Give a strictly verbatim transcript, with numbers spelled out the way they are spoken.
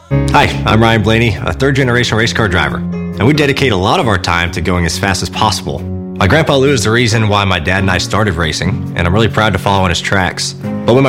Hi, I'm Ryan Blaney, a third-generation race car driver, and we dedicate a lot of our time to going as fast as possible. My grandpa Lou is the reason why my dad and I started racing, and I'm really proud to follow in his tracks. But when my